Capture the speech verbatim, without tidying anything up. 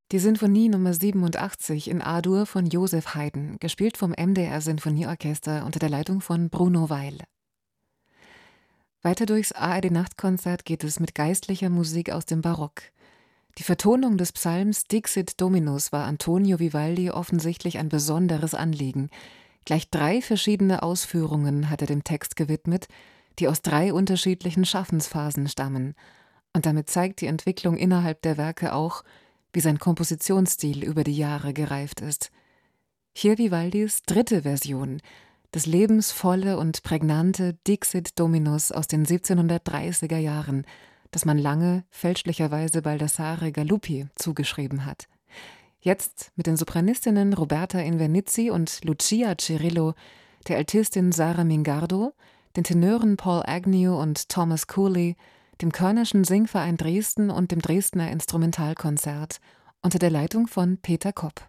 Die Sinfonie Nummer siebenundachtzig in A-Dur von Joseph Haydn, gespielt vom M D R Sinfonieorchester unter der Leitung von Bruno Weil. Weiter durchs A R D-Nachtkonzert geht es mit geistlicher Musik aus dem Barock. Die Vertonung des Psalms Dixit Dominus war Antonio Vivaldi offensichtlich ein besonderes Anliegen. Gleich drei verschiedene Ausführungen hat er dem Text gewidmet, die aus drei unterschiedlichen Schaffensphasen stammen. Und damit zeigt die Entwicklung innerhalb der Werke auch, wie sein Kompositionsstil über die Jahre gereift ist. Hier Vivaldis dritte Version, das lebensvolle und prägnante Dixit Dominus aus den siebzehnhundertdreißiger Jahren, das man lange fälschlicherweise Baldassare Galuppi zugeschrieben hat. Jetzt mit den Sopranistinnen Roberta Invernizzi und Lucia Cirillo, der Altistin Sara Mingardo, den Tenören Paul Agnew und Thomas Cooley, dem Körnerschen Singverein Dresden und dem Dresdner Instrumentalkonzert unter der Leitung von Peter Kopp.